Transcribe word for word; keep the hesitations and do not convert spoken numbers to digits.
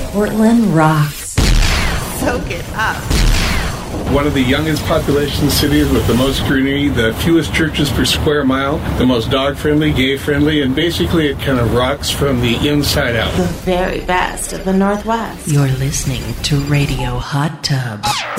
Portland rocks. Soak it up. One of the youngest population cities with the most greenery, the fewest churches per square mile, the most dog-friendly, gay-friendly, and basically it kind of rocks from the inside out. The very best of the Northwest. You're listening to Radio Hot Tub.